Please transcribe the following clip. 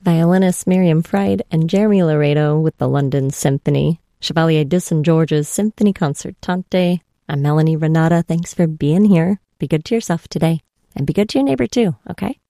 violinist Miriam Fried and Jeremy Laredo with the London Symphony, Chevalier de St. George's Symphony Concertante. I'm Melanie Renata. Thanks for being here. Be good to yourself today, and be good to your neighbor too, okay?